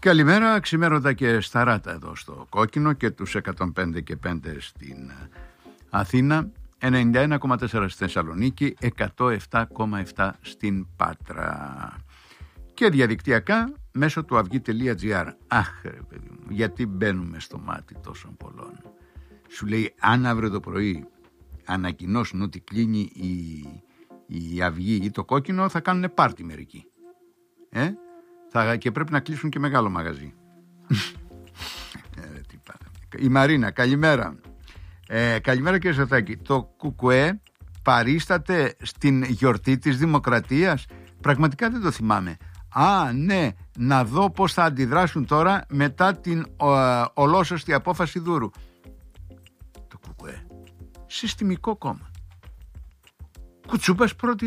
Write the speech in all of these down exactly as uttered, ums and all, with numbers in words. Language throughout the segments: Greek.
Καλημέρα, ξημέρωτα και σταράτα εδώ στο Κόκκινο και τους εκατόν πέντε και πέντε στην Αθήνα, ενενήντα ένα κόμμα τέσσερα στη Θεσσαλονίκη, εκατόν επτά κόμμα επτά στην Πάτρα και διαδικτυακά μέσω του αυγή τελεία τζι άρ. Αχ ρε παιδί μου, γιατί μπαίνουμε στο μάτι τόσων πολλών. Σου λέει αν αύριο το πρωί ανακοινώσουν ότι κλείνει η, η αυγή ή το Κόκκινο, θα κάνουν πάρτι μερικοί. Ε? Θα, και πρέπει να κλείσουν και μεγάλο μαγαζί. ε, τι η Μαρίνα, καλημέρα. Ε, καλημέρα κύριε Σωτάκη. Το ΚΚΕ παρίσταται στην γιορτή της Δημοκρατίας. Πραγματικά δεν το θυμάμαι. Α, ναι, να δω πώς θα αντιδράσουν τώρα μετά την ο, ολόσωστη απόφαση Δούρου. Το ΚΚΕ, συστημικό κόμμα. Κουτσούπας πρώτη...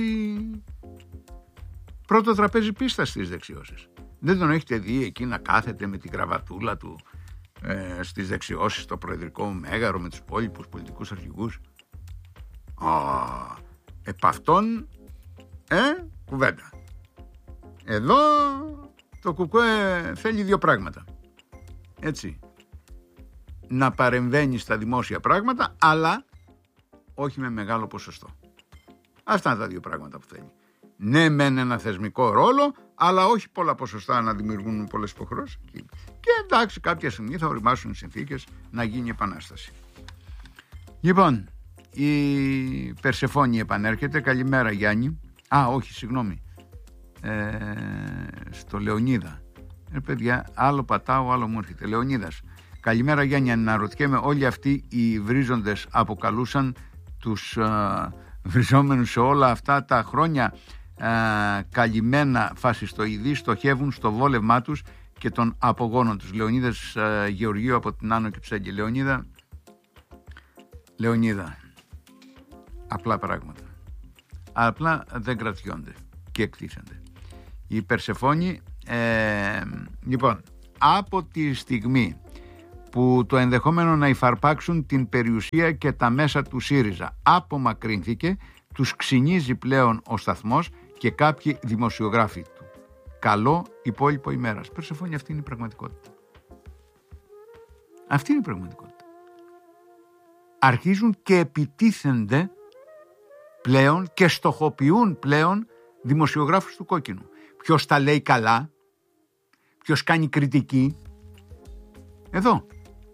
πρώτο τραπέζι πίστας στις δεξιώσεις. Δεν τον έχετε δει εκεί να κάθεται με την κραβατούλα του ε, στις δεξιώσεις στο προεδρικό μέγαρο με τους υπόλοιπους πολιτικούς αρχηγούς. Α, επ' αυτόν ε, κουβέντα. Εδώ το ΚΚΕ θέλει δύο πράγματα. Έτσι. Να παρεμβαίνει στα δημόσια πράγματα, αλλά όχι με μεγάλο ποσοστό. Αυτά είναι τα δύο πράγματα που θέλει. Ναι, μεν ένα θεσμικό ρόλο, αλλά όχι πολλά ποσοστά να δημιουργούν πολλές υποχρεώσεις. Και εντάξει, κάποια στιγμή θα οριμάσουν οι συνθήκες να γίνει επανάσταση. Λοιπόν, η Περσεφόνη επανέρχεται. Καλημέρα Γιάννη. Α, όχι, συγγνώμη. Ε, στο Λεωνίδα. Ε, παιδιά, άλλο πατάω, άλλο μου έρχεται. Λεωνίδας. Καλημέρα Γιάννη, αναρωτιέμαι, όλοι αυτοί οι βρίζοντες αποκαλούσαν τους α, βριζόμενους σε όλα αυτά τα χρόνια α, καλυμμένα φασιστοειδή, στοχεύουν στο βόλευμά τους και των απογόνων τους. Λεωνίδας α, Γεωργίου από την Άνω και Ψέγγι. Λεωνίδα, Λεωνίδα, απλά πράγματα. Απλά δεν κρατιόνται και εκτίθενται. Η Περσεφόνη, ε, λοιπόν, από τη στιγμή που το ενδεχόμενο να υφαρπάξουν την περιουσία και τα μέσα του ΣΥΡΙΖΑ απομακρύνθηκε, τους ξυνίζει πλέον ο σταθμός και κάποιοι δημοσιογράφοι του. Καλό υπόλοιπο ημέρας. Περσεφόνη, αυτή είναι η πραγματικότητα. Αυτή είναι η πραγματικότητα. Αρχίζουν και επιτίθενται πλέον και στοχοποιούν πλέον δημοσιογράφους του Κόκκινου. Ποιος τα λέει καλά, ποιος κάνει κριτική. Εδώ.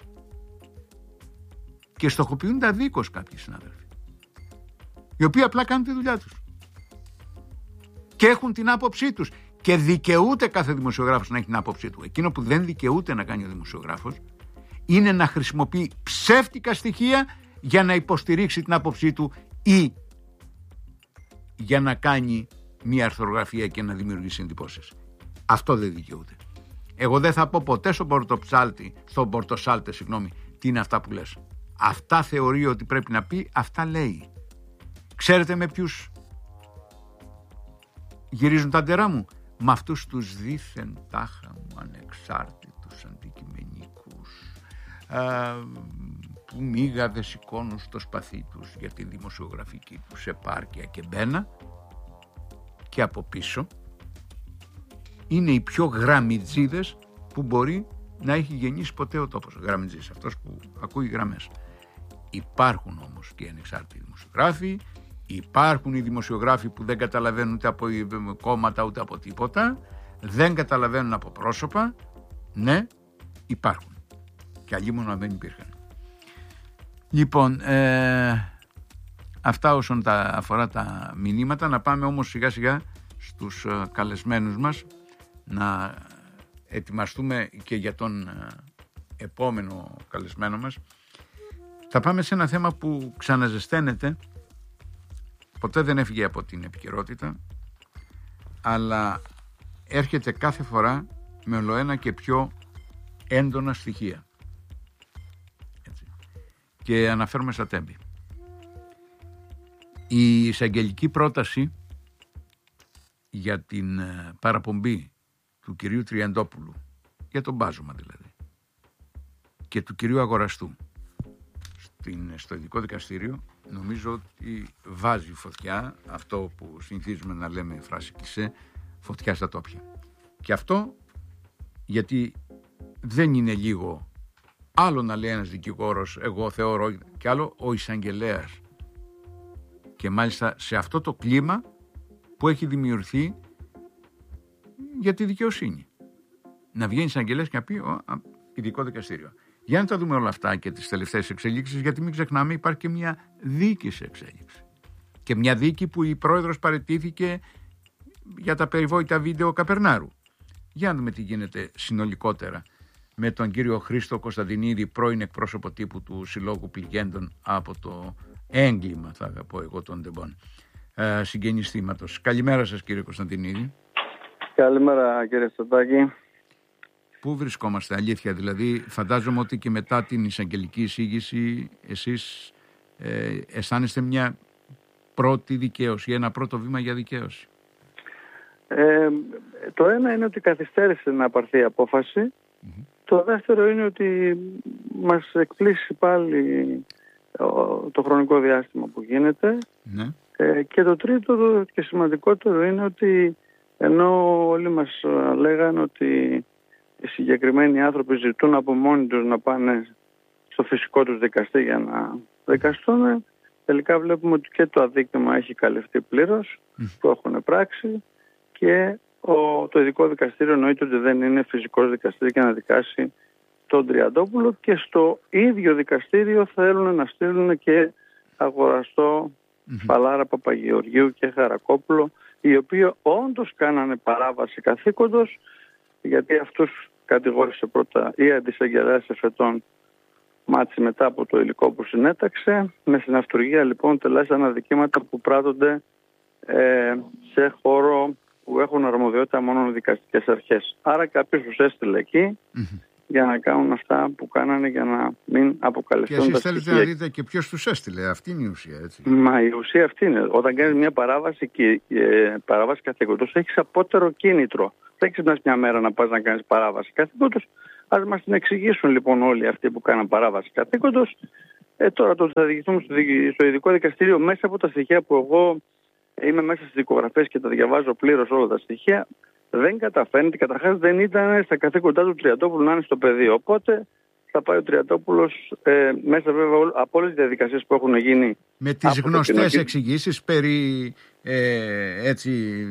Και στοχοποιούν τα δίκως κάποιοι συνάδελφοι, οι οποίοι απλά κάνουν τη δουλειά τους και έχουν την άποψή τους και δικαιούται κάθε δημοσιογράφος να έχει την άποψή του. Εκείνο που δεν δικαιούται να κάνει ο δημοσιογράφος είναι να χρησιμοποιεί ψεύτικα στοιχεία για να υποστηρίξει την άποψή του ή για να κάνει μια αρθρογραφία και να δημιουργήσει εντυπώσεις. Αυτό δεν δικαιούται. Εγώ δεν θα πω ποτέ στον Πορτοψάλτη, στον Πορτοσάλτε, συγγνώμη, τι είναι αυτά που λες. Αυτά θεωρεί ότι πρέπει να πει, αυτά λέει. Ξέρετε με ποιους γυρίζουν τα ντερά μου? Με αυτούς τους δήθεν τάχα μου ανεξάρτητους αντικειμενικούς α, που μίγα δεν σηκώνουν στο σπαθί τους για τη δημοσιογραφική τους επάρκεια και μπαίνα, και από πίσω είναι οι πιο γραμμιτζίδες που μπορεί να έχει γεννήσει ποτέ ο τόπος. Γραμμιτζής, αυτός που ακούει γραμμές. Υπάρχουν όμως και ανεξάρτητοι δημοσιογράφοι, υπάρχουν οι δημοσιογράφοι που δεν καταλαβαίνουν ούτε από κόμματα ούτε από τίποτα, δεν καταλαβαίνουν από πρόσωπα. Ναι, υπάρχουν. Και αλλήμον αν δεν υπήρχαν. Λοιπόν, ε, αυτά όσον τα αφορά τα μηνύματα. Να πάμε όμως σιγά σιγά στους ε, καλεσμένους μας, να ετοιμαστούμε και για τον ε, επόμενο καλεσμένο μας. Θα πάμε σε ένα θέμα που ξαναζεσταίνεται, ποτέ δεν έφυγε από την επικαιρότητα, αλλά έρχεται κάθε φορά με ολοένα και πιο έντονα στοιχεία. Έτσι. Και αναφέρουμε στα τέμπη. Η εισαγγελική πρόταση για την παραπομπή του κυρίου Τριαντόπουλου, για τον μπάζωμα δηλαδή, και του κυρίου Αγοραστού στην, στο ειδικό δικαστήριο, νομίζω ότι βάζει φωτιά, αυτό που συνηθίζουμε να λέμε φράση κλισέ, φωτιά στα τόπια. Και αυτό γιατί δεν είναι λίγο άλλο να λέει ένας δικηγόρος εγώ θεωρώ, και άλλο ο εισαγγελέας, και μάλιστα σε αυτό το κλίμα που έχει δημιουργηθεί για τη δικαιοσύνη. Να βγαίνει εισαγγελέας και να πει ο, α, ειδικό δικαστήριο. Για να τα δούμε όλα αυτά και τις τελευταίες εξελίξεις, γιατί μην ξεχνάμε υπάρχει και μια δίκη σε εξέλιξη. Και μια δίκη που η πρόεδρος παραιτήθηκε για τα περιβόητα βίντεο Καπερνάρου. Για να δούμε τι γίνεται συνολικότερα με τον κύριο Χρήστο Κωνσταντινίδη, πρώην εκπρόσωπο τύπου του Συλλόγου Πληγέντων από το έγκλημα, θα πω εγώ, των Ντεμπών, ε, συγγενής θύματος. Καλημέρα σας, κύριε Κωνσταντινίδη. Καλημέρα, κύριε Στατάκη. Πού βρισκόμαστε, αλήθεια, δηλαδή φαντάζομαι ότι και μετά την εισαγγελική εισήγηση εσείς ε, αισθάνεστε μια πρώτη δικαίωση, ένα πρώτο βήμα για δικαίωση. Ε, το ένα είναι ότι καθυστέρησε να πάρθει η απόφαση. Mm-hmm. Το δεύτερο είναι ότι μας εκπλήσει πάλι το χρονικό διάστημα που γίνεται. Ναι. Ε, και το τρίτο και σημαντικότερο είναι ότι ενώ όλοι μας λέγανε ότι οι συγκεκριμένοι άνθρωποι ζητούν από μόνοι τους να πάνε στο φυσικό τους δικαστή για να δικαστούν, τελικά βλέπουμε ότι και το αδίκημα έχει καλυφθεί πλήρως, mm. που έχουν πράξει, και ο, το ειδικό δικαστήριο εννοείται ότι δεν είναι φυσικός δικαστήριο για να δικάσει τον Τριαντόπουλο, και στο ίδιο δικαστήριο θέλουν να στείλουν και αγοραστό mm-hmm. Παλάρα Παπαγεωργίου και Χαρακόπουλο, οι οποίοι όντως κάνανε παράβαση καθήκοντος, γιατί αυτούς κατηγόρησε πρώτα η αντισαγγελέας εφετών μάτσι μετά από το υλικό που συνέταξε. Με συναυτουργία λοιπόν τελέσσαν αδικήματα που πράττονται ε, σε χώρο που έχουν αρμοδιότητα μόνο δικαστικές αρχές. Άρα κάποιος τους έστειλε εκεί mm-hmm. για να κάνουν αυτά που κάνανε, για να μην αποκαλυφθούν τα στοιχεία. Και εσείς θέλετε να δείτε και ποιος τους έστειλε. Αυτή είναι η ουσία, έτσι. Μα η ουσία αυτή είναι. Όταν κάνεις μια παράβαση και ε, παράβαση καθήκοντος, έχεις απότερο κίνητρο. Δεν έχεις μια μέρα να πας να κάνεις παράβαση καθήκοντος. Ας μας την εξηγήσουν λοιπόν όλοι αυτοί που κάναν παράβαση καθήκοντος. Ε, τώρα το θα διηγηθούμε στο ειδικό δικαστήριο μέσα από τα στοιχεία που εγώ είμαι μέσα στις δικογραφές και τα διαβάζω πλήρως όλα τα στοιχεία. Δεν καταφέρνει, καταρχάς δεν ήταν στα καθήκοντά του Τριαντόπουλου να είναι στο πεδίο. Οπότε θα πάει ο Τριαντόπουλος ε, μέσα βέβαια από όλες τις διαδικασίες που έχουν γίνει. Με τις γνωστές εξηγήσεις περί ε, έτσι,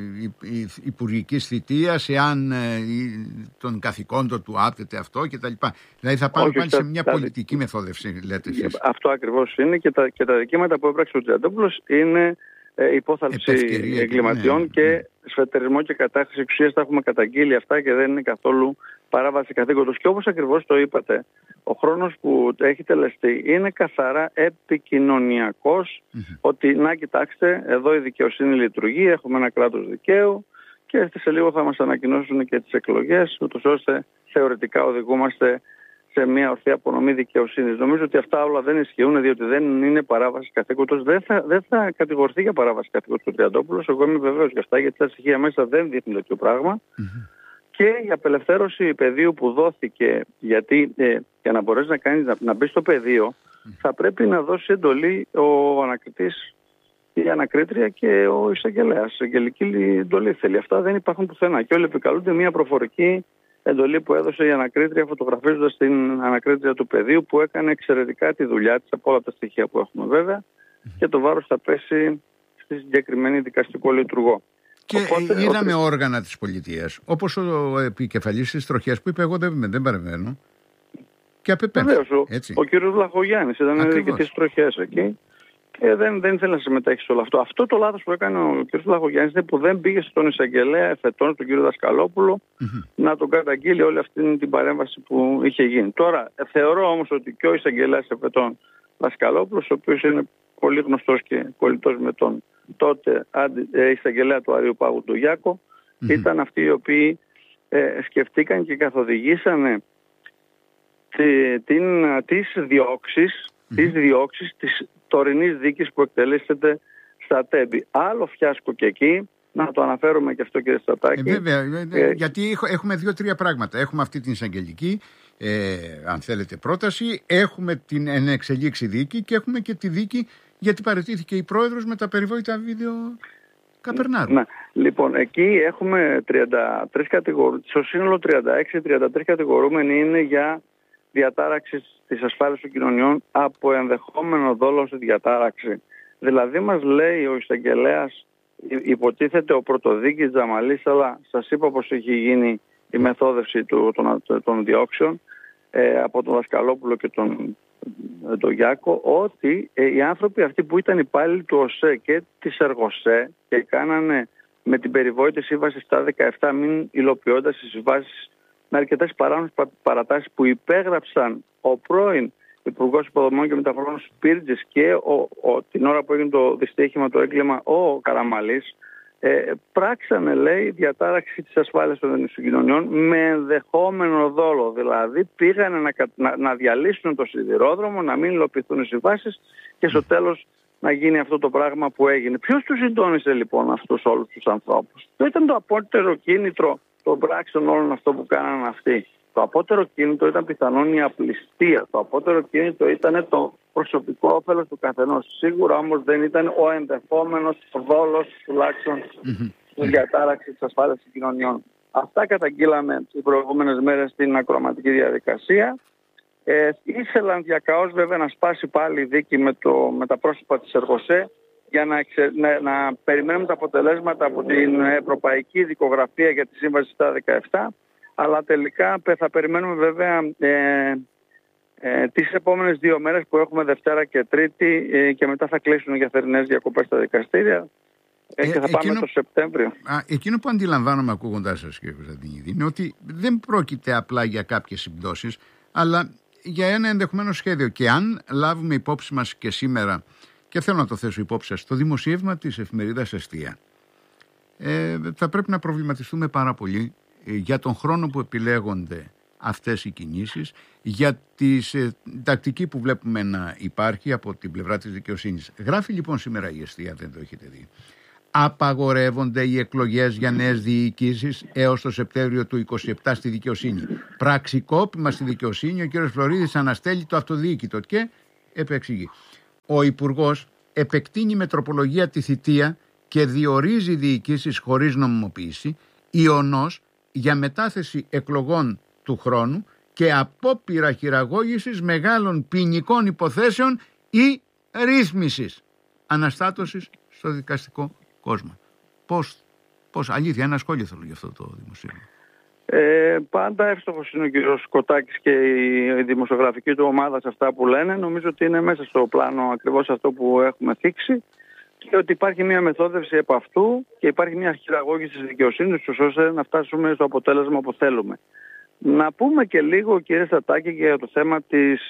υπουργικής θητείας, εάν ε, των καθηκόντων του άπτεται αυτό κτλ. Δηλαδή θα πάμε πάλι σε μια τα, πολιτική τα, μεθόδευση, λέτε εσείς. Αυτό ακριβώς είναι, και τα, και τα δικήματα που έπραξε ο Τριαντόπουλος είναι ε, υπόθαλψη εγκληματιών, ναι, και ναι. σφετερισμό και κατάχρηση εξουσίας. Τα έχουμε καταγγείλει αυτά και δεν είναι καθόλου παράβαση καθήκοντος. Και όπως ακριβώς το είπατε, ο χρόνος που έχει τελεστεί είναι καθαρά επικοινωνιακός, mm-hmm. ότι να κοιτάξτε, εδώ η δικαιοσύνη λειτουργεί, έχουμε ένα κράτος δικαίου και σε λίγο θα μας ανακοινώσουν και τις εκλογές, ούτως ώστε θεωρητικά οδηγούμαστε σε μια ορθή απονομή δικαιοσύνης. Νομίζω ότι αυτά όλα δεν ισχύουν, διότι δεν είναι παράβαση καθήκοντος. Δεν θα, δεν θα κατηγορηθεί για παράβαση καθήκοντος του Τριαντόπουλος. Εγώ είμαι βεβαίως για αυτά, γιατί τα στοιχεία μέσα δεν δείχνουν τέτοιο πράγμα. Mm-hmm. Και η απελευθέρωση πεδίου που δόθηκε, γιατί ε, για να μπορέσει να, κάνει, να, να μπει στο πεδίο, θα πρέπει να δώσει εντολή ο ανακριτής, η ανακρίτρια και ο εισαγγελέας. Εγγελική εντολή θέλει. Αυτά δεν υπάρχουν πουθενά. Και όλοι επικαλούνται μια προφορική εντολή που έδωσε η ανακρίτρια, φωτογραφίζοντας την ανακρίτρια του πεδίου, που έκανε εξαιρετικά τη δουλειά της από όλα τα στοιχεία που έχουμε βέβαια, και το βάρος θα πέσει στη συγκεκριμένη δικαστικό λειτουργό. Και οπότε, είδαμε ότι... όργανα της πολιτείας, όπως ο επικεφαλής της τροχιάς που είπε εγώ δεν, δεν παρεμβαίνω, και απεπέμφθη. Ο, ο κύριος Βλαχογιάννης ήταν διοικητής της τροχιάς εκεί και δεν, δεν ήθελε να συμμετέχει σε όλο αυτό. Αυτό το λάθος που έκανε ο κύριος Βλαχογιάννης είναι που δεν πήγε στον εισαγγελέα εφετών, τον κύριο Δασκαλόπουλο, mm-hmm. να τον καταγγείλει όλη αυτή την παρέμβαση που είχε γίνει. Τώρα θεωρώ όμως ότι και ο εισαγγελέας εφετών Δασκαλόπουλος, ο οποίος είναι πολύ γνωστός και κολλητός με τον τότε εισαγγελέα του Αριού Πάγου του Γιάκο, mm-hmm. ήταν αυτοί οι οποίοι ε, σκεφτήκαν και καθοδηγήσανε τη, την, τις διώξεις, mm-hmm. τις διώξεις της τωρινής δίκης που εκτελήσεται στα Τέμπη. Άλλο φιάσκο και εκεί, να το αναφέρουμε και αυτό, κύριε Στατάκη. Ε, βέβαια, ε, γιατί έχουμε δύο-τρία πράγματα. Έχουμε αυτή την εισαγγελική, ε, αν θέλετε, πρόταση, έχουμε την ενεξελίξη δίκη και έχουμε και τη δίκη γιατί παραιτήθηκε η πρόεδρος με τα περιβόητα βίντεο Καπερνάρου. Ναι. Λοιπόν, εκεί έχουμε τριάντα τρεις κατηγορούμενοι, στο σύνολο τριάντα έξι τριάντα τρεις κατηγορούμενοι είναι για διατάραξη της ασφάλειας των κοινωνιών από ενδεχόμενο δόλο στη διατάραξη. Δηλαδή μας λέει ο εισαγγελέας, υποτίθεται ο πρωτοδίκης Τζαμαλής, αλλά σας είπα πως έχει γίνει η μεθόδευση του, των, των διώξεων ε, από τον Δασκαλόπουλο και τον, τον Γιάκο, ότι ε, οι άνθρωποι αυτοί που ήταν υπάλληλοι του ΟΣΕ και της Εργοσέ και κάνανε με την περιβόητη σύμβαση στα δεκαεπτά μην υλοποιώντας τις συμβάσεις με αρκετές παράνομες παρατάσεις που υπέγραψαν ο πρώην Υπουργός Υποδομών και Μεταφορών Σπίρτζης και ο, ο, την ώρα που έγινε το δυστύχημα, το έγκλημα, ο Καραμαλής, ε, πράξανε, λέει, διατάραξη της ασφάλειας των κοινωνιών με ενδεχόμενο δόλο. Δηλαδή πήγανε να, να, να διαλύσουν το σιδηρόδρομο, να μην υλοποιηθούν οι συμβάσεις και στο τέλος να γίνει αυτό το πράγμα που έγινε. Ποιος τους συντόνισε λοιπόν αυτούς όλους τους ανθρώπους? Το ήταν το απότερο κίνητρο των πράξεων όλων αυτό που κάνανε αυτοί. Το απότερο κίνητρο ήταν πιθανόν η απληστία. Το απότερο κίνητρο ήταν το προσωπικό όφελος του καθενός. Σίγουρα όμως δεν ήταν ο ενδεχόμενος δόλος τουλάχιστον mm-hmm. της διατάραξης της ασφάλειας των κοινωνιών. Αυτά καταγγείλαμε τις προηγούμενες μέρες στην ακροαματική διαδικασία. Ε, ήθελαν διακαώς βέβαια να σπάσει πάλι η δίκη με, το, με τα πρόσωπα της Εργοσέ για να, εξε, να, να περιμένουμε τα αποτελέσματα από την Ευρωπαϊκή Δικογραφία για τη Σύμβαση στα δεκαεπτά. Αλλά τελικά θα περιμένουμε βέβαια ε, ε, τις επόμενες δύο μέρες που έχουμε Δευτέρα και Τρίτη ε, και μετά θα κλείσουν για θερινές διακοπές στα δικαστήρια ε, και θα εκείνο, πάμε το Σεπτέμβριο. Α, εκείνο που αντιλαμβάνομαι ακούγοντάς σας, κύριε Κωνσταντινίδη, είναι ότι δεν πρόκειται απλά για κάποιες συμπτώσεις, αλλά για ένα ενδεχομένο σχέδιο. Και αν λάβουμε υπόψη μας και σήμερα, και θέλω να το θέσω υπόψη σας, το δημοσίευμα της εφημερίδας Εστία, ε, θα πρέπει να προβληματιστούμε πάρα πολύ για τον χρόνο που επιλέγονται αυτές οι κινήσεις, για τη ε, τακτική που βλέπουμε να υπάρχει από την πλευρά της δικαιοσύνης. Γράφει λοιπόν σήμερα η Εστία, δεν το έχετε δει. Απαγορεύονται οι εκλογές για νέες διοικήσεις έως το Σεπτέμβριο του είκοσι επτά στη δικαιοσύνη. Πραξικόπημα στη δικαιοσύνη, ο κ. Φλωρίδης αναστέλει το αυτοδιοίκητο και επεξηγεί. Ο Υπουργός επεκτείνει με τροπολογία τη θητεία και διορίζει διοικήσεις χωρίς νομιμοποίηση, ιονός για μετάθεση εκλογών του χρόνου και απόπειρα χειραγώγησης μεγάλων ποινικών υποθέσεων ή ρύθμισης αναστάτωσης στο δικαστικό κόσμο. Πώς, πώς αλήθεια, ένα σχόλιο θέλω για αυτό το δημοσίευμα. Ε, πάντα εύστοχος είναι ο κύριος Κωτάκης και η δημοσιογραφική του ομάδα σε αυτά που λένε. Νομίζω ότι είναι μέσα στο πλάνο ακριβώς αυτό που έχουμε θίξει και ότι υπάρχει μια μεθόδευση από αυτού και υπάρχει μια χειραγώγηση της δικαιοσύνης ώστε να φτάσουμε στο αποτέλεσμα που θέλουμε. Να πούμε και λίγο, κύριε Στατάκη, για το θέμα της,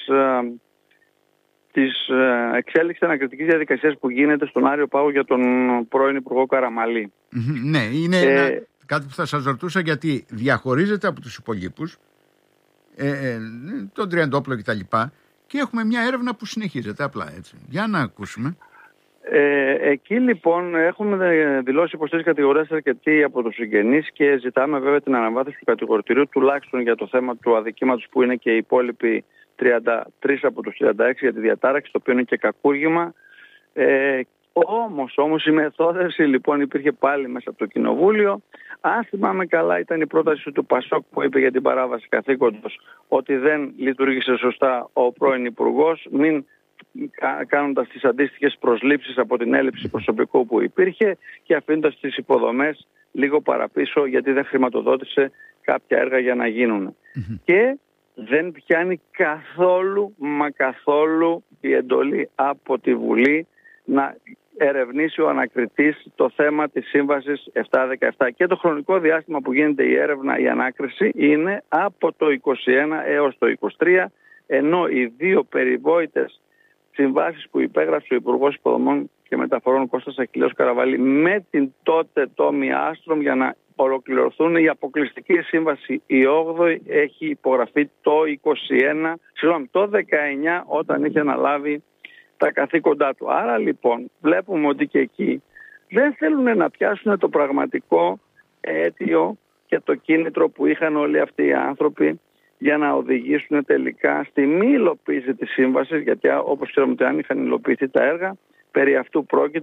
της εξέλιξης ανακριτικής διαδικασίας που γίνεται στον Άριο Πάγο για τον πρώην Υπουργό Καραμαλή. Ναι, είναι ε... ένα, κάτι που θα σας ρωτούσα, γιατί διαχωρίζεται από τους υπολείπους, ε, ε, τον Τριαντόπουλο κτλ. Και έχουμε μια έρευνα που συνεχίζεται απλά έτσι. Για να ακούσουμε. Ε, εκεί λοιπόν έχουμε δηλώσει υποστήριξη κατηγορίας αρκετοί από τους συγγενείς και ζητάμε βέβαια την αναβάθμιση του κατηγορητηρίου τουλάχιστον για το θέμα του αδικήματος που είναι και οι υπόλοιποι τριάντα τρεις από τους τριάντα έξι για τη διατάραξη, το οποίο είναι και κακούργημα. Ε, όμως, όμως η μεθόδευση λοιπόν υπήρχε πάλι μέσα από το Κοινοβούλιο. Αν θυμάμαι καλά, ήταν η πρόταση του Πασόκ που είπε για την παράβαση καθήκοντος ότι δεν λειτουργήσε σωστά ο πρώην Υπουργός, μην κάνοντας τις αντίστοιχες προσλήψεις από την έλλειψη προσωπικού που υπήρχε και αφήνοντας τις υποδομές λίγο παραπίσω γιατί δεν χρηματοδότησε κάποια έργα για να γίνουν. Mm-hmm. Και δεν πιάνει καθόλου, μα καθόλου η εντολή από τη Βουλή να ερευνήσει ο ανακριτής το θέμα της Σύμβασης επτακόσια δεκαεπτά. Και το χρονικό διάστημα που γίνεται η έρευνα, η ανάκριση είναι από το είκοσι ένα έως το είκοσι τρία, ενώ οι δύο περιβόητες συμβάσεις που υπέγραψε ο Υπουργός Υποδομών και Μεταφορών Κώστας Αχιλλέος Καραβαλή με την τότε Τόμι Άστρομ για να ολοκληρωθούν, η αποκλειστική σύμβαση η όγδοη έχει υπογραφεί το είκοσι ένα, συγγνώμη, το δεκαεννιά όταν είχε αναλάβει τα καθήκοντά του. Άρα λοιπόν βλέπουμε ότι και εκεί δεν θέλουν να πιάσουν το πραγματικό αίτιο και το κίνητρο που είχαν όλοι αυτοί οι άνθρωποι για να οδηγήσουν τελικά στη μη υλοποίηση της σύμβασης, γιατί όπως ξέρουμε ότι αν είχαν υλοποιηθεί τα έργα, περί αυτού πρόκειται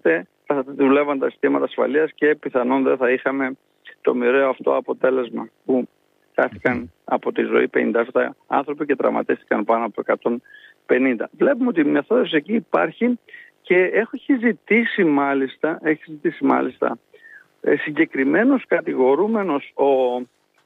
θα δουλεύαν τα συστήματα ασφαλείας και πιθανόν δεν θα είχαμε το μοιραίο αυτό αποτέλεσμα που χάθηκαν από τη ζωή πενήντα επτά άνθρωποι και τραυματίστηκαν πάνω από εκατόν πενήντα. Βλέπουμε ότι η μεθόδευση εκεί υπάρχει και έχει ζητήσει μάλιστα, έχει ζητήσει μάλιστα συγκεκριμένος κατηγορούμενος ο,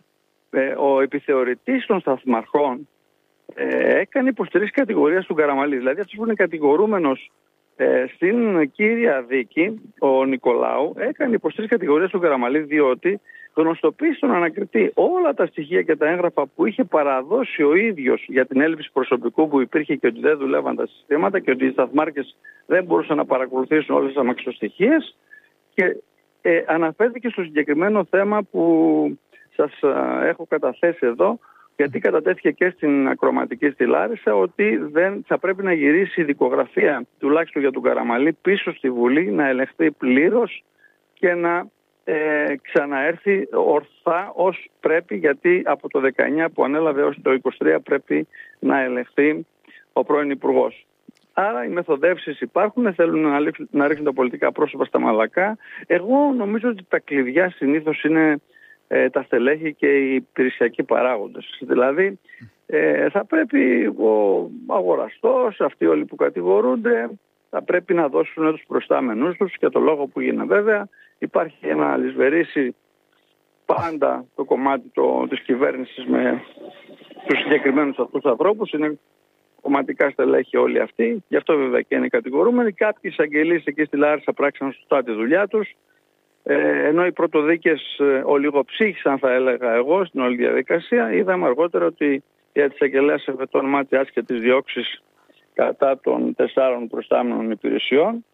ο επιθεωρητής των σταθμαρχών έκανε υποστηρίξη κατηγορίας του Καραμαλή. Δηλαδή αυτός που είναι κατηγορούμενος ε, στην κύρια δίκη, ο Νικολάου, έκανε υποστήριξη κατηγορίας του Καραμαλή διότι γνωστοποίησε στον ανακριτή όλα τα στοιχεία και τα έγγραφα που είχε παραδώσει ο ίδιος για την έλλειψη προσωπικού που υπήρχε και ότι δεν δουλεύαν τα συστήματα και ότι οι σταθμάρχες δεν μπορούσαν να παρακολουθήσουν όλες τις αμαξοστοιχίες και ε, αναφέρθηκε στο συγκεκριμένο θέμα που σας α, έχω καταθέσει εδώ, γιατί κατατέθηκε και στην ακροματική στη Λάρισα ότι δεν θα πρέπει να γυρίσει η δικογραφία τουλάχιστον για τον Καραμαλή πίσω στη Βουλή, να ελεγχθεί πλήρως και να ε, ξαναέρθει ορθά ως πρέπει, γιατί από το δεκαεννιά που ανέλαβε έως το είκοσι τρία πρέπει να ελεγχθεί ο πρώην Υπουργός. Άρα οι μεθοδεύσεις υπάρχουν, θέλουν να ρίξουν, να ρίξουν τα πολιτικά πρόσωπα στα μαλακά. Εγώ νομίζω ότι τα κλειδιά συνήθως είναι ε, τα στελέχη και οι υπηρεσιακοί παράγοντες. Δηλαδή ε, θα πρέπει ο αγοραστός, αυτοί όλοι που κατηγορούνται, θα πρέπει να δώσουν τους προστάμενους τους και το λόγο που γίνεται βέβαια. Υπάρχει ένα λησβερίσι πάντα το κομμάτι το, της κυβέρνησης με τους συγκεκριμένους αυτούς ανθρώπους. Είναι κομματικά στελέχη όλοι αυτοί, γι' αυτό βέβαια και είναι κατηγορούμενοι. Κάποιοι εισαγγελείς εκεί στη Λάρισα πράξαν σωστά τη δουλειά τους, ε, ενώ οι πρωτοδίκες ε, ολιγοψύχησαν, θα έλεγα εγώ, στην όλη διαδικασία. Είδαμε αργότερα ότι η εισαγγελέα εφετών μάτι άσχετης διώξεις κατά των τεσσάρων προστάμενων υπηρεσιών,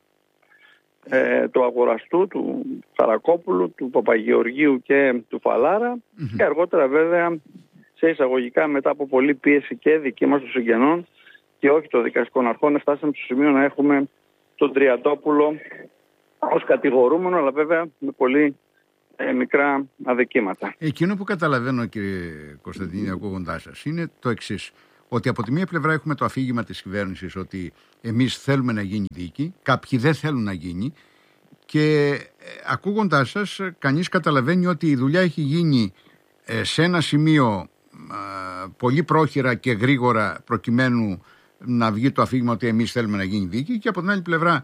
ε, του αγοραστού, του Χαρακόπουλου, του Παπαγεωργίου και του Φαλάρα, mm-hmm. και αργότερα βέβαια σε εισαγωγικά μετά από πολλή πίεση και δική μας των συγγενών και όχι των δικαστικών αρχών, φτάσαμε στο σημείο να έχουμε τον Τριαντόπουλο ως κατηγορούμενο, αλλά βέβαια με πολύ ε, μικρά αδικήματα. Εκείνο που καταλαβαίνω, κύριε Κωνσταντίνη, ακούγοντάς σας, είναι το εξής. Ότι από τη μία πλευρά έχουμε το αφήγημα της κυβέρνησης ότι εμείς θέλουμε να γίνει δίκη, κάποιοι δεν θέλουν να γίνει, και ε, ακούγοντάς σας κανείς καταλαβαίνει ότι η δουλειά έχει γίνει ε, σε ένα σημείο πολύ πρόχειρα και γρήγορα προκειμένου να βγει το αφήγημα ότι εμείς θέλουμε να γίνει δίκη, και από την άλλη πλευρά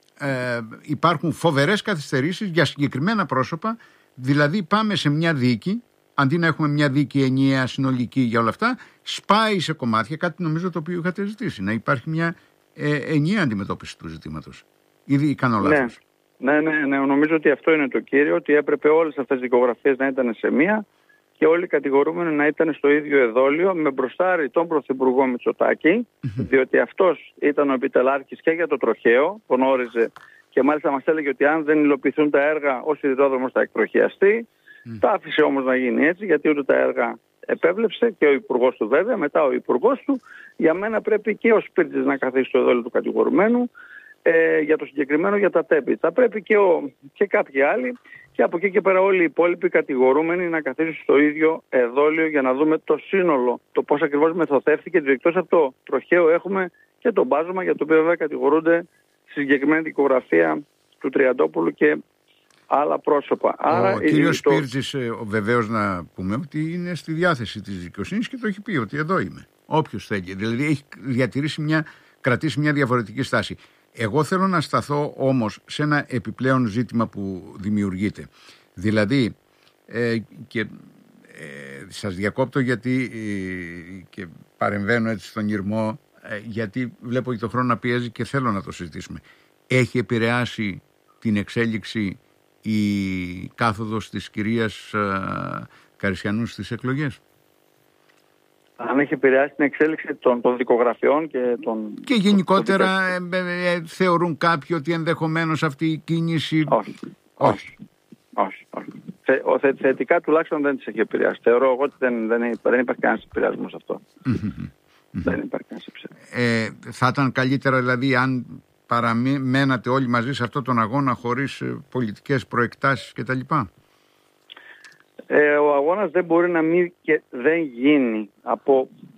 ε, υπάρχουν φοβερές καθυστερήσεις για συγκεκριμένα πρόσωπα. Δηλαδή πάμε σε μια δίκη, αντί να έχουμε μια δίκη ενιαία συνολική για όλα αυτά, σπάει σε κομμάτια, κάτι νομίζω το οποίο είχατε ζητήσει, να υπάρχει μια ε, ενιαία αντιμετώπιση του ζητήματος. Ήδη κάνω λάθος? Ναι, ναι, ναι, ναι, νομίζω ότι αυτό είναι το κύριο, ότι έπρεπε όλες αυτές οι δικογραφίες να ήταν σε μία και όλοι οι κατηγορούμενοι να ήταν στο ίδιο εδόλιο, με μπροστάρι τον Πρωθυπουργό Μητσοτάκη, διότι αυτός ήταν ο επιτελάρχης και για το τροχαίο, τον όριζε και μάλιστα μας έλεγε ότι αν δεν υλοποιηθούν τα έργα ο σιδηρόδρομος θα εκτροχιαστεί. Mm. Τα άφησε όμως να γίνει έτσι, γιατί ούτε τα έργα επέβλεψε και ο υπουργός του βέβαια, μετά ο υπουργός του. Για μένα πρέπει και ο Σπίρτζης να καθίσει στο εδόλιο του κατηγορουμένου, ε, για το συγκεκριμένο, για τα τέμπη. Θα πρέπει και, ο, και κάποιοι άλλοι, και από εκεί και πέρα όλοι οι υπόλοιποι κατηγορούμενοι να καθίσουν στο ίδιο εδόλιο για να δούμε το σύνολο, το πώς ακριβώς μεθοδεύτηκε. Εκτός από το τροχαίο έχουμε και το μπάζωμα, για το οποίο βέβαια κατηγορούνται στη συγκεκριμένη δικογραφία του Τριαντόπουλου και άλλα πρόσωπα. Ο Άρα, κύριος το... Σπίρτζης βεβαίως να πούμε ότι είναι στη διάθεση της δικαιοσύνης και το έχει πει ότι εδώ είμαι. Όποιος θέλει. Δηλαδή έχει διατηρήσει μια, κρατήσει μια διαφορετική στάση. Εγώ θέλω να σταθώ όμως σε ένα επιπλέον ζήτημα που δημιουργείται. Δηλαδή, ε, και ε, σας διακόπτω γιατί ε, και παρεμβαίνω έτσι στον ηρμό, ε, γιατί βλέπω ότι το χρόνο να πιέζει και θέλω να το συζητήσουμε. Έχει επηρεάσει την εξέλιξη η κάθοδος της κυρίας ε, Καρισιανού στις εκλογές? Αν έχει επηρεάσει την εξέλιξη των, των δικογραφιών και των... Και γενικότερα ε, ε, ε, θεωρούν κάποιοι ότι ενδεχομένως αυτή η κίνηση... Όχι, όχι, όχι. όχι. Θε, ο, θε, θετικά τουλάχιστον δεν τις έχει επηρεάσει. Θεωρώ εγώ ότι δεν, δεν, δεν υπάρχει κανένας επηρεασμός αυτό. Δεν υπάρχει κανένας επηρεασμός. Ε, θα ήταν καλύτερα δηλαδή αν παραμένατε όλοι μαζί σε αυτόν τον αγώνα χωρίς ε, πολιτικές προεκτάσεις κτλ. Ε, ο αγώνας δεν μπορεί να μην και δεν γίνει από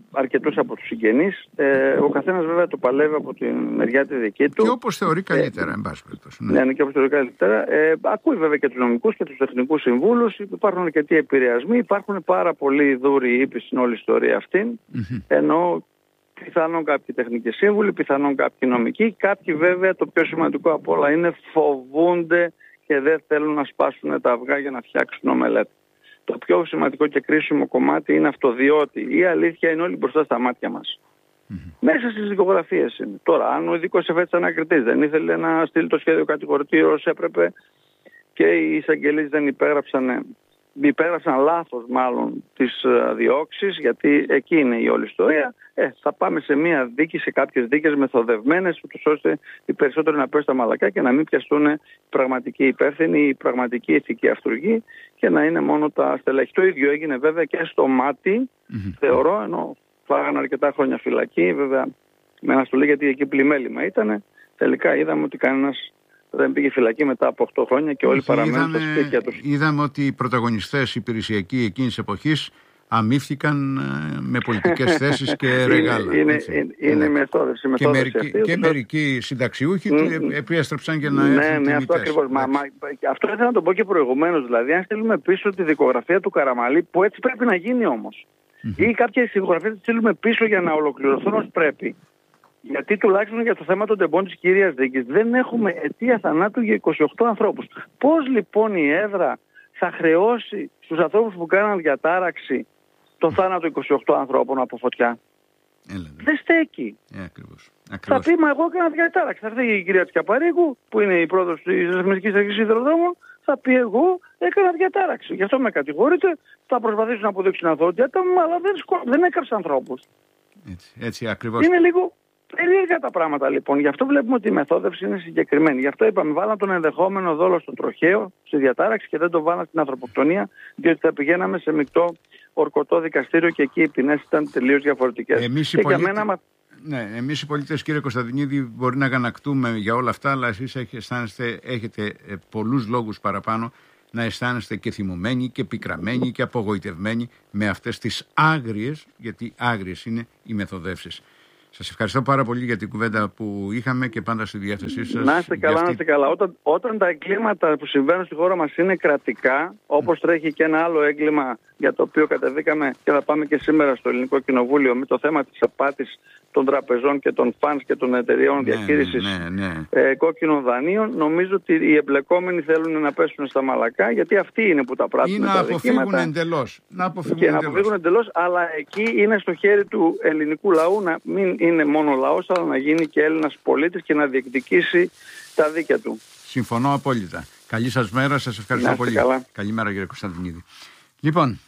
αρκετούς από τους συγγενείς. Ε, ο καθένας βέβαια το παλεύει από τη μεριά τη δική του. Και όπως θεωρεί καλύτερα, ε, εν πάση περιπτώσει. Ναι, ναι, και όπως θεωρεί καλύτερα. Ε, ακούει βέβαια και τους νομικούς και τους τεχνικούς συμβούλους. Υπάρχουν αρκετοί επηρεασμοί. Υπάρχουν πάρα πολλοί δούροι ύποι στην όλη ιστορία αυτή. Mm-hmm. Ενώ πιθανόν κάποιοι τεχνικοί σύμβουλοι, πιθανόν κάποιοι νομικοί. Κάποιοι βέβαια, το πιο σημαντικό απ' όλα είναι, φοβούνται και δεν θέλουν να σπάσουν τα αυγά για να φτιάξουν ομελέτα. Το πιο σημαντικό και κρίσιμο κομμάτι είναι αυτό, διότι η αλήθεια είναι όλη μπροστά στα μάτια μας. Mm-hmm. Μέσα στις δικογραφίες είναι. Τώρα, αν ο ειδικός εφέτης ανακριτής δεν ήθελε να στείλει το σχέδιο κατηγορητήριο όσο έπρεπε και οι εισαγγελείς δεν υπέγραψαν, υπέγραψαν λάθος μάλλον τις διώξεις, γιατί εκεί είναι η όλη ιστορία, ε, θα πάμε σε μια δίκη, σε κάποιες δίκες μεθοδευμένες, ώστε οι περισσότεροι να πέσουν στα μαλακά και να μην πιαστούν οι πραγματικοί υπεύθυνοι, οι πραγματικοί ηθικοί αυτούργοι και να είναι μόνο τα στελέχη. Το ίδιο έγινε βέβαια και στο Μάτι, mm-hmm. θεωρώ, ενώ φάγανε αρκετά χρόνια φυλακή, βέβαια με αναστολή γιατί εκεί πλημέλημα ήταν. Τελικά είδαμε ότι κανένας δεν πήγε φυλακή μετά από οκτώ χρόνια και όλοι παραμένουν στα σπίτια τους. Είδαμε ότι οι πρωταγωνιστές υπηρεσιακοί εκείνης της εποχής αμύφθηκαν με πολιτικές θέσεις και ρεγάλα. Είναι, είναι, είναι η μεθόδευση. Και, μερικοί, αυτή, και μερικοί συνταξιούχοι mm, επέστρεψαν και να έρθουν ναι, ναι, αυτό ακριβώς. Μα, μα, αυτό ήθελα να το πω και προηγουμένως. Δηλαδή, αν στείλουμε πίσω τη δικογραφία του Καραμαλή, που έτσι πρέπει να γίνει όμως, mm-hmm. ή κάποιες δικογραφίες τη στείλουμε πίσω για να ολοκληρωθούν ως πρέπει. Γιατί τουλάχιστον για το θέμα των τεμπών της κυρίας δίκης δεν έχουμε αιτία θανάτου για είκοσι οκτώ ανθρώπους. Πώς λοιπόν η έδρα θα χρεώσει στους ανθρώπους που κάναν διατάραξη το θάνατο είκοσι οκτώ ανθρώπων από φωτιά? Έλα, δεν στέκει. Ε, ακριβώς. Ακριβώς. Θα πει, μα εγώ έκανα διατάραξη. Θα έρθει η κυρία Τσκιαπαρίκου, που είναι η πρόεδρος της Εθνικής Αρχής Σιδηροδρόμων, θα πει, εγώ έκανα διατάραξη. Γι' αυτό με κατηγορείτε. Θα προσπαθήσουν να αποδείξουν αθωότητα μου, αλλά δεν, σκο... δεν έκαψαν ανθρώπους. Έτσι, έτσι ακριβώς. Είναι λίγο περίεργα τα πράγματα λοιπόν. Γι' αυτό βλέπουμε ότι η μεθόδευση είναι συγκεκριμένη. Γι' αυτό είπαμε, βάλαν τον ενδεχόμενο δόλο στο τροχαίο, στη διατάραξη και δεν το βάλαν στην ανθρωποκτονία, διότι θα πηγαίναμε σε μεικτό ορκωτό δικαστήριο και εκεί οι ποινές ήταν τελείως διαφορετικές. Εμείς οι, πολίτε... μένα... ναι, εμείς οι πολίτες, κύριε Κωνσταντινίδη, μπορεί να αγανακτούμε για όλα αυτά, αλλά εσείς αισθάνεστε, έχετε πολλούς λόγους παραπάνω να αισθάνεστε και θυμωμένοι και πικραμένοι και απογοητευμένοι με αυτές τις άγριες, γιατί άγριες είναι οι μεθοδεύσεις. Σας ευχαριστώ πάρα πολύ για την κουβέντα που είχαμε και πάντα στη διάθεσή σας. Να είστε καλά, αυτή... να είστε καλά. Όταν, όταν τα εγκλήματα που συμβαίνουν στη χώρα μας είναι κρατικά, όπως τρέχει και ένα άλλο έγκλημα για το οποίο κατεβήκαμε και θα πάμε και σήμερα στο Ελληνικό Κοινοβούλιο με το θέμα της απάτης των τραπεζών και των φανς και των εταιριών ναι, διαχείρισης ναι, ναι, ναι. Ε, κόκκινων δανείων, νομίζω ότι οι εμπλεκόμενοι θέλουν να πέσουν στα μαλακά, γιατί αυτοί είναι που τα πράττουν. Ή να αποφύγουν εντελώς. Να αποφύγουν και εντελώς. να αποφύγουν εντελώς, αλλά εκεί είναι στο χέρι του ελληνικού λαού να μην είναι μόνο λαός, αλλά να γίνει και Έλληνας πολίτης και να διεκδικήσει τα δίκαια του. Συμφωνώ απόλυτα. Καλή σας μέρα, σας ευχαριστώ πολύ. Καλά. Καλημέρα, κύριε Κωνσταντινίδη. Λοιπόν,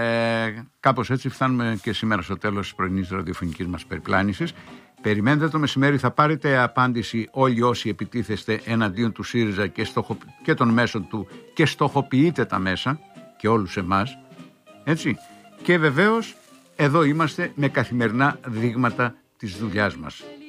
ε, κάπως έτσι φτάνουμε και σήμερα στο τέλος της πρωινής ραδιοφωνικής μας περιπλάνησης. Περιμένετε το μεσημέρι, θα πάρετε απάντηση όλοι όσοι επιτίθεστε εναντίον του ΣΥΡΙΖΑ και, στοχο, και των μέσων του και στοχοποιείτε τα μέσα και όλους εμάς. Έτσι. Και βεβαίως εδώ είμαστε με καθημερινά δείγματα της δουλειάς μας.